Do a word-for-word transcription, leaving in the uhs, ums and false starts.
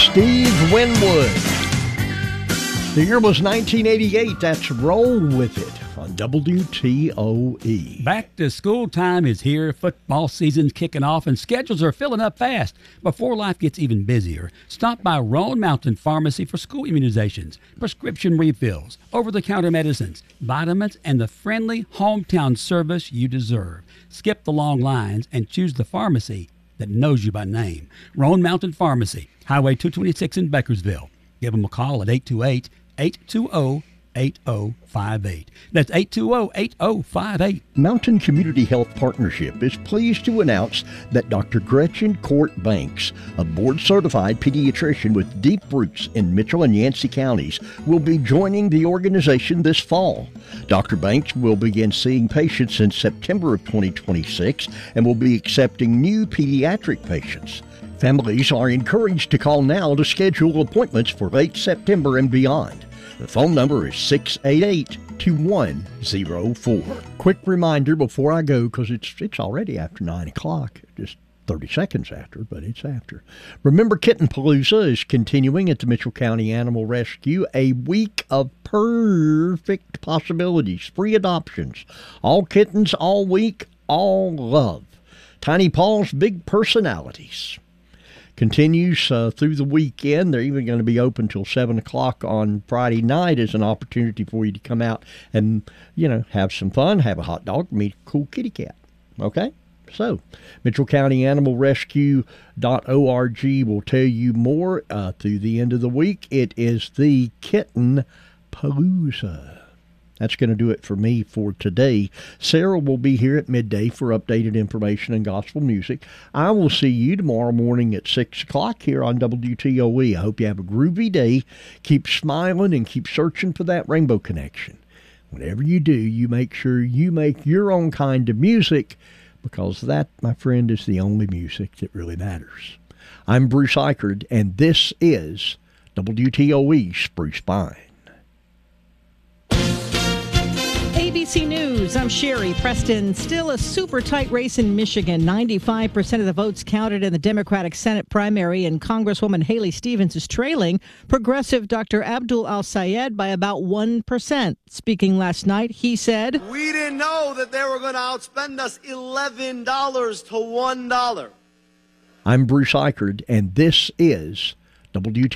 Steve Winwood. The year was nineteen eighty-eight. That's Roll With It on W T O E. Back to school time is here. Football season's kicking off and schedules are filling up fast. Before life gets even busier, stop by Roan Mountain Pharmacy for school immunizations, prescription refills, over-the-counter medicines, vitamins, and the friendly hometown service you deserve. Skip the long lines and choose the pharmacy that knows you by name. Roan Mountain Pharmacy, Highway two twenty-six in Bakersville. Give them a call at eight two eight, eight two zero, eight zero five eight. That's eight two zero, eight zero five eight. Mountain Community Health Partnership is pleased to announce that Doctor Gretchen Court Banks, a board-certified pediatrician with deep roots in Mitchell and Yancey counties, will be joining the organization this fall. Doctor Banks will begin seeing patients in September of twenty twenty-six and will be accepting new pediatric patients. Families are encouraged to call now to schedule appointments for late September and beyond. The phone number is six eight eight, two one zero four. Quick reminder before I go, because it's it's already after nine o'clock, just thirty seconds after, but it's after. Remember, Kitten Palooza is continuing at the Mitchell County Animal Rescue, a week of perfect possibilities, free adoptions. All kittens, all week, all love. Tiny Paws, big personalities. Continues uh, through the weekend. They're even going to be open till seven o'clock on Friday night as an opportunity for you to come out and, you know, have some fun, have a hot dog, meet a cool kitty cat. Okay? So, Mitchell County Animal Rescue dot org will tell you more uh, through the end of the week. It is the Kitten Palooza. That's going to do it for me for today. Sarah will be here at midday for updated information and gospel music. I will see you tomorrow morning at six o'clock here on W T O E. I hope you have a groovy day. Keep smiling and keep searching for that rainbow connection. Whatever you do, you make sure you make your own kind of music, because that, my friend, is the only music that really matters. I'm Bruce Eichard, and this is W T O E Spruce Pine. A B C News, I'm Sherry Preston. Still a super tight race in Michigan. ninety-five percent of the votes counted in the Democratic Senate primary, and Congresswoman Haley Stevens is trailing progressive Doctor Abdul Al-Sayed by about one percent. Speaking last night, he said, "We didn't know that they were going to outspend us eleven dollars to one dollar. I'm Bruce Eichard, and this is W T O E.